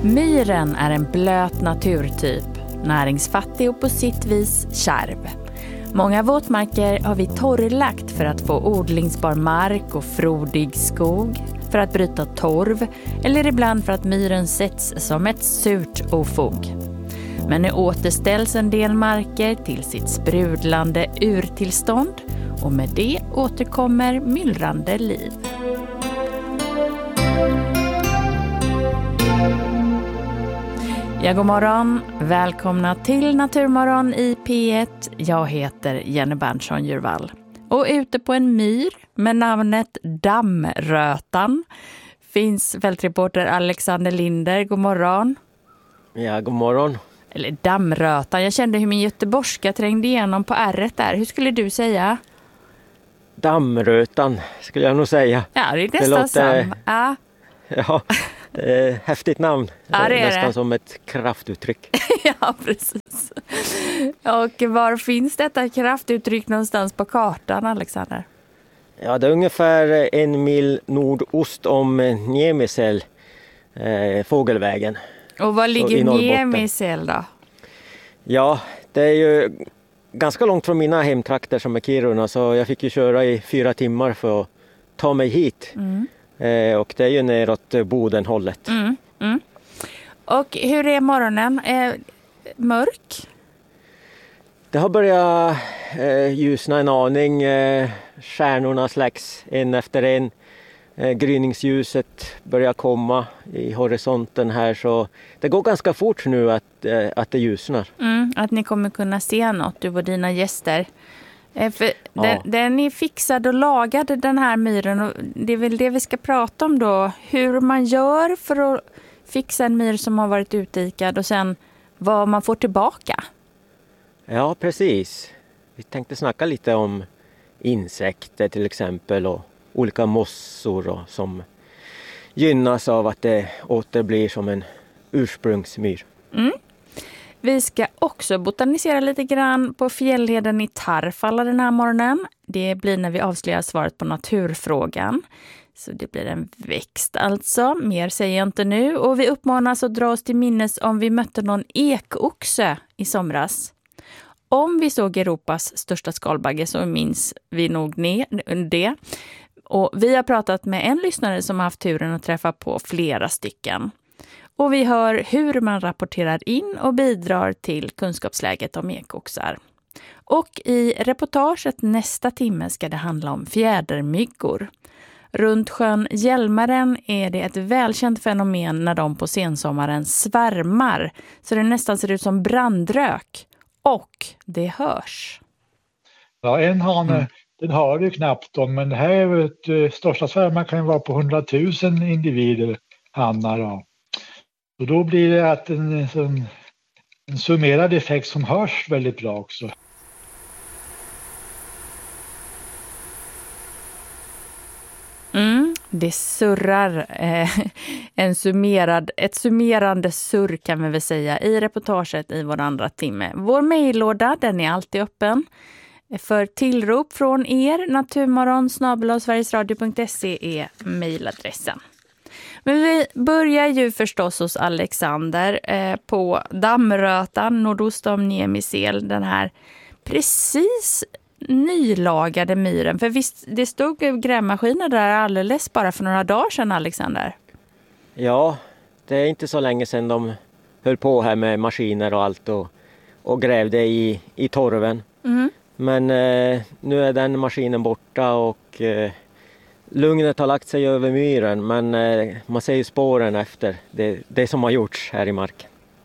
Myren är en blöt naturtyp, näringsfattig och på sitt vis kärv. Många våtmarker har vi torrlagt för att få odlingsbar mark och frodig skog, för att bryta torv eller ibland för att myren sätts som ett surt ofog. Men nu återställs en del marker till sitt sprudlande urtillstånd och med det återkommer myllrande liv. Ja, god morgon. Välkomna till Naturmorgon i P1. Jag heter Jenny Berntsson Djurvall. Och ute på en myr med namnet Dammrötan finns fältreporter Alexander Linder. God morgon. Ja, god morgon. Eller Dammrötan. Jag kände hur min göteborgska trängde igenom på ärret där. Hur skulle du säga? Dammrötan skulle jag nog säga. Ja, det är nästan samma. Ja. Ja, häftigt namn. Ja, det är nästan det. Som ett kraftuttryck. Ja, precis. Och var finns detta kraftuttryck någonstans på kartan, Alexander? Ja, det är ungefär 1 mil nordost om Niemisel, fågelvägen. Och var ligger i Norrbotten. Niemisel då? Ja, det är ju ganska långt från mina hemtrakter som är Kiruna, så jag fick ju köra i 4 timmar för att ta mig hit. Och det är ju neråt Bodenhållet. Och hur är morgonen? Mörk? Det har börjat ljusna en aning. Stjärnorna släcks en efter en. Gryningsljuset börjar komma i horisonten här. Så det går ganska fort nu att det ljusnar. Att ni kommer kunna se något, du och dina gäster. För Ja. den är fixad och lagad, den här myren. Och det är väl det vi ska prata om då. Hur man gör för att fixa en myr som har varit utdikad och sen vad man får tillbaka. Ja, precis. Vi tänkte snacka lite om insekter till exempel och olika mossor och, som gynnas av att det åter blir som en ursprungsmyr. Vi ska också botanisera lite grann på fjällheden i Tarfala den här morgonen. Det blir när vi avslöjar svaret på naturfrågan. Så det blir en växt alltså. Mer säger jag inte nu. Och vi uppmanas att dra oss till minnes om vi mötte någon ekoxe i somras. Om vi såg Europas största skalbagge så minns vi nog det. Och vi har pratat med en lyssnare som har haft turen att träffa på flera stycken. Och vi hör hur man rapporterar in och bidrar till kunskapsläget om ekoxar. Och i reportaget nästa timme ska det handla om fjädermyggor. Runt sjön Hjälmaren är det ett välkänt fenomen när de på sensommaren svärmar. Så det nästan ser ut som brandrök. Och det hörs. Ja, en hane, den hör du knappt om, men det här är ett största svärmar kan ju vara på 100 000 individer, hannar. Ja. Och då blir det att en summerad effekt som hörs väldigt bra också. Det surrar ett summerande surr kan vi väl säga i reportaget i vår andra timme. Vår mejllåda, den är alltid öppen för tillrop från er. naturmorgon@sverigesradio.se är mejladressen. Men vi börjar ju förstås hos Alexander på Dammrötan nordost om Niemisel, den här precis nylagade myren. För visst, det stod grävmaskiner där alldeles bara för några dagar sedan, Alexander. Ja, det är inte så länge sedan de höll på här med maskiner och allt och grävde i torven. Men nu är den maskinen borta och lugnet har lagt sig över myren, men man ser ju spåren efter det som har gjorts här i marken.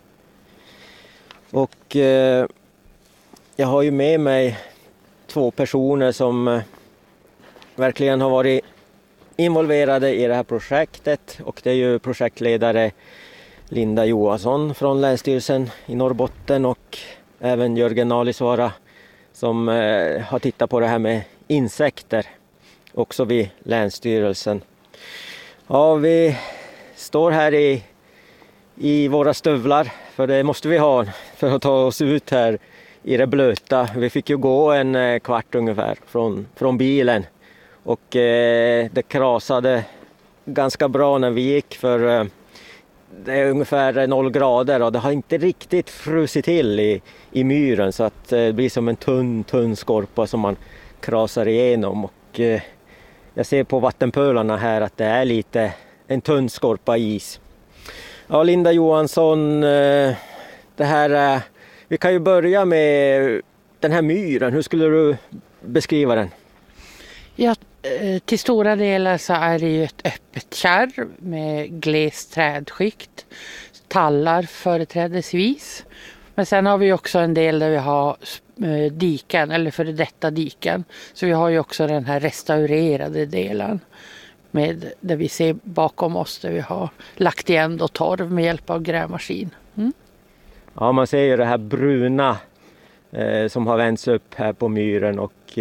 Och jag har ju med mig 2 personer som verkligen har varit involverade i det här projektet, och det är ju projektledare Linda Johansson från Länsstyrelsen i Norrbotten och även Jörgen Alisvara som har tittat på det här med insekter också vid Länsstyrelsen. Ja, vi står här i våra stövlar, för det måste vi ha för att ta oss ut här i det blöta. Vi fick ju gå en kvart ungefär från bilen, och det krasade ganska bra när vi gick, för det är ungefär 0 grader och det har inte riktigt frusit till i myren så att det blir som en tunn skorpa som man krasar igenom. Och jag ser på vattenpölarna här att det är lite en tunn skorpa is. Ja, Linda Johansson, det här, vi kan ju börja med den här myren. Hur skulle du beskriva den? Ja, till stora delar så är det ju ett öppet kärr med glest trädskikt, tallar företrädesvis. Men sen har vi också en del där vi har diken eller före detta diken. Så vi har ju också den här restaurerade delen med där vi ser bakom oss där vi har lagt igen då torv med hjälp av grävmaskin. Mm. Ja, man ser ju det här bruna som har vänts upp här på myren och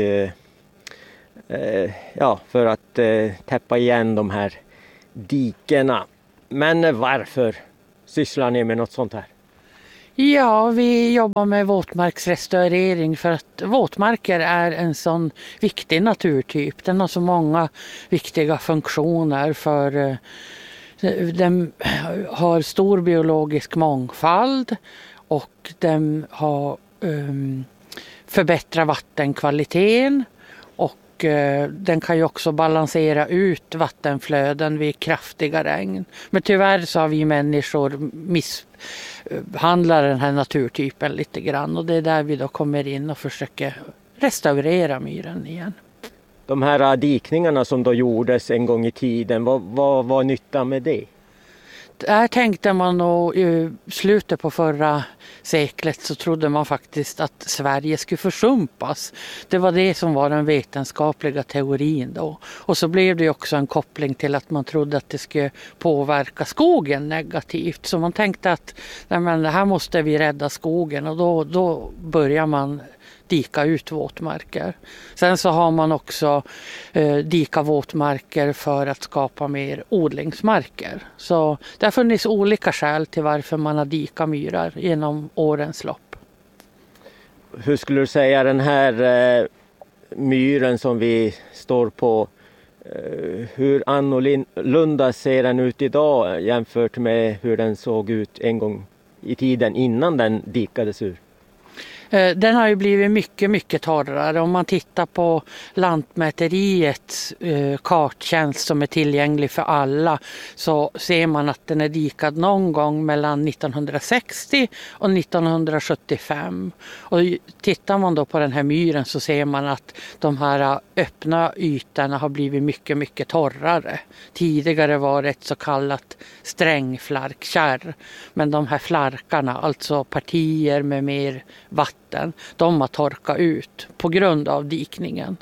ja, för att täppa igen de här dikena. Men varför sysslar ni med något sånt här? Ja, vi jobbar med våtmarksrestaurering för att våtmarker är en sån viktig naturtyp. Den har så många viktiga funktioner för den har stor biologisk mångfald och den har förbättrat vattenkvaliteten och den kan ju också balansera ut vattenflöden vid kraftiga regn. Men tyvärr så har vi människor misshandlar den här naturtypen lite grann och det är där vi då kommer in och försöker restaurera myren igen. De här dikningarna som då gjordes en gång i tiden, vad var nyttan med det? Där tänkte man nog i slutet på förra seklet så trodde man faktiskt att Sverige skulle försumpas. Det var det som var den vetenskapliga teorin då. Och så blev det också en koppling till att man trodde att det skulle påverka skogen negativt. Så man tänkte att nej men, det här måste vi rädda skogen och då börjar man dika ut våtmarker. Sen så har man också dika våtmarker för att skapa mer odlingsmarker. Så det har funnits olika skäl till varför man har dika myrar genom årens lopp. Hur skulle du säga den här myren som vi står på, hur annorlunda ser den ut idag jämfört med hur den såg ut en gång i tiden innan den dikades ur? Den har ju blivit mycket, mycket torrare. Om man tittar på Lantmäteriets karttjänst som är tillgänglig för alla så ser man att den är dikad någon gång mellan 1960 och 1975. Och tittar man då på den här myren så ser man att de här öppna ytorna har blivit mycket, mycket torrare. Tidigare var det ett så kallat strängflarkkärr. Men de här flarkarna, alltså partier med mer vatten, de har torkat ut på grund av dikningen.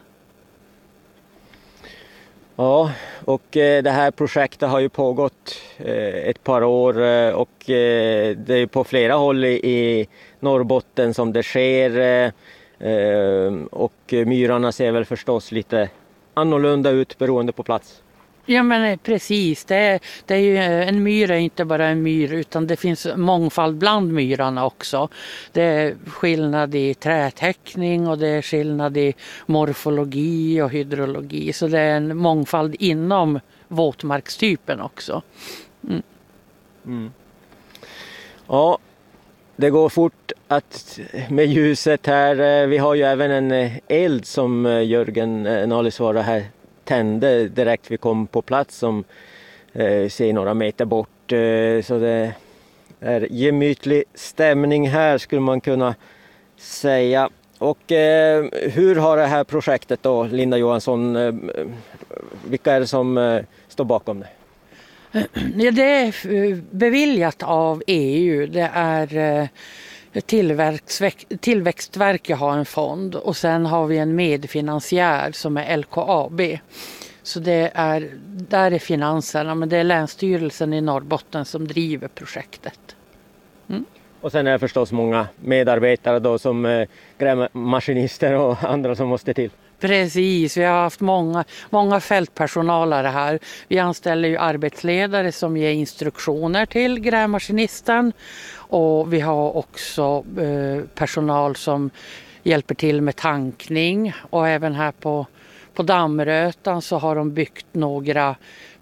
Ja, och det här projektet har ju pågått ett par år och det är på flera håll i Norrbotten som det sker och myrarna ser väl förstås lite annorlunda ut beroende på plats. Ja men precis, det är ju, en myr är inte bara en myr utan det finns mångfald bland myrarna också. Det är skillnad i trätäckning och det är skillnad i morfologi och hydrologi så det är en mångfald inom våtmarkstypen också. Mm. Mm. Ja, det går fort att med ljuset här, vi har ju även en eld som Jörgen Nalisvaara här tände direkt vi kom på plats som ser några meter bort. Så det är gemytlig stämning här skulle man kunna säga. Och hur har det här projektet då, Linda Johansson, vilka är det som står bakom det? Ja, det är beviljat av EU. Det är Tillväxtverket har en fond och sen har vi en medfinansiär som är LKAB. Så där är finanserna men det är Länsstyrelsen i Norrbotten som driver projektet. Mm. Och sen är det förstås många medarbetare då som grävmaskinister och andra som måste till. Precis, vi har haft många fältpersonalare här. Vi anställer ju arbetsledare som ger instruktioner till grävmaskinisten och vi har också personal som hjälper till med tankning och även här på Dammrötan så har de byggt några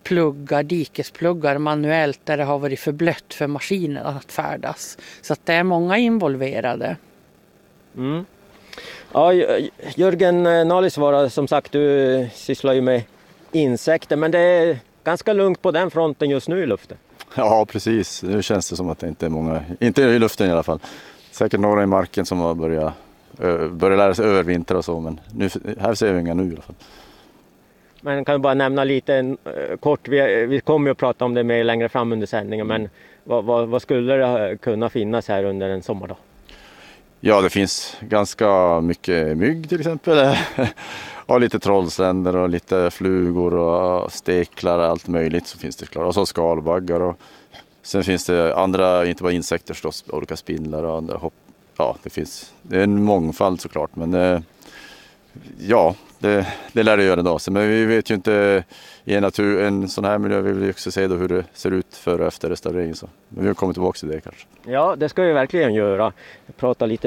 pluggar, dikespluggar manuellt där det har varit för blött för maskinen att färdas. Så att det är många involverade. Mm. Ja, Jörgen Nalisvaara, som sagt, du sysslar ju med insekter, men det är ganska lugnt på den fronten just nu i luften. Ja, precis. Nu känns det som att det inte är många, inte i luften i alla fall. Säkert några i marken som har börjat lära sig övervintra och så, men nu, här ser vi inga nu i alla fall. Men kan vi bara nämna lite kort, vi kommer ju att prata om det mer längre fram under sändningen, men vad skulle det kunna finnas här under en sommardag? Ja, det finns ganska mycket mygg till exempel. Och lite trollsländer och lite flugor och steklar och allt möjligt så finns det klart. Och så skalbaggar och sen finns det andra, inte bara insekter förstås, olika spindlar och andra hopp. Ja, det är en mångfald såklart, men ja, det lär det göra en dag. Men vi vet ju inte i en sån här miljö, vi vill ju också se då hur det ser ut före och efter restaurering. Så. Men vi kommer tillbaka till det kanske. Ja, det ska vi verkligen göra. Prata lite